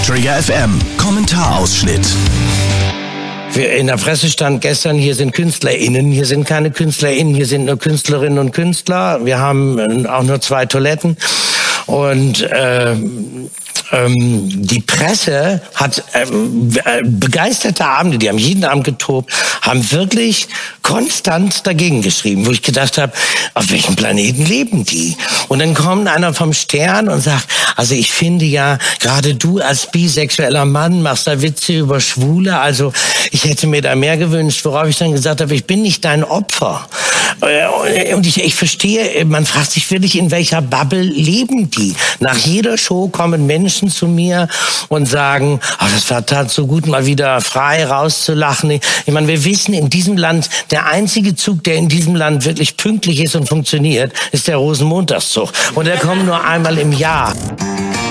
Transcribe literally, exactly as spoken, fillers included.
Trigger F M, Kommentarausschnitt. In der Presse stand gestern, hier sind KünstlerInnen, hier sind keine KünstlerInnen, hier sind nur Künstlerinnen und Künstler. Wir haben auch nur zwei Toiletten. Und äh, ähm, die Presse hat ähm, begeisterte Abende, die haben jeden Abend getobt, haben wirklich konstant dagegen geschrieben, wo ich gedacht habe, auf welchem Planeten leben die? Und dann kommt einer vom Stern und sagt, also ich finde ja, gerade du als bisexueller Mann machst da Witze über Schwule, also ich hätte mir da mehr gewünscht, worauf ich dann gesagt habe, ich bin nicht dein Opfer. Und ich, ich verstehe, man fragt sich wirklich, in welcher Bubble leben die? Nach jeder Show kommen Menschen zu mir und sagen, oh, das war tat so gut, mal wieder frei rauszulachen. Ich meine, wir wissen, in diesem Land, der einzige Zug, der in diesem Land wirklich pünktlich ist und funktioniert, ist der Rosenmontagszug. Und der kommt nur einmal im Jahr.